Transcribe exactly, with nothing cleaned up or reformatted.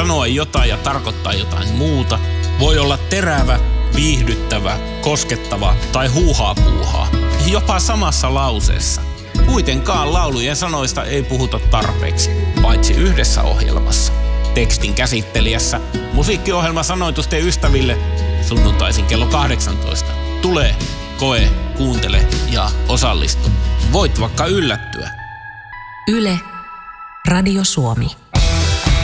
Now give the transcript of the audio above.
sanoa jotain ja tarkoittaa jotain muuta. Voi olla terävä, viihdyttävä, koskettava tai huuhaa puuhaa. Jopa samassa lauseessa. Kuitenkaan laulujen sanoista ei puhuta tarpeeksi, paitsi yhdessä ohjelmassa. Tekstin käsittelijässä musiikkiohjelma Sanoitusten ystäville sunnuntaisin kello kahdeksantoista. Tule, koe, kuuntele ja osallistu. Voit vaikka yllättyä. Yle, Radio Suomi.